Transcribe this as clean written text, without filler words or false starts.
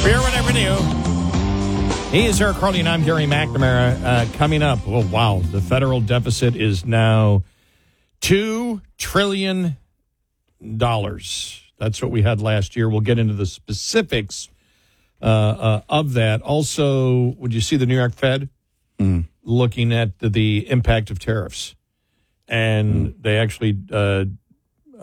Beer whatever new. He is Eric Carly, and I'm Gary McNamara. Coming up, oh, wow, the federal deficit is now $2 trillion. That's what we had last year. We'll get into the specifics of that. Also, would you see the New York Fed looking at the impact of tariffs? And they actually